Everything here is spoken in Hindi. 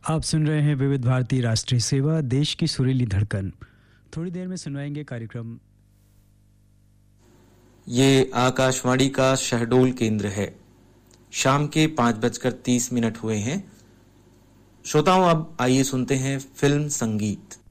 आप सुन रहे हैं विविध भारती राष्ट्रीय सेवा, देश की सुरीली धड़कन। थोड़ी देर में सुनवाएंगे कार्यक्रम। ये आकाशवाणी का शहडोल केंद्र है। शाम के 5:30 हुए हैं। श्रोताओं, अब आइए सुनते हैं फिल्म संगीत।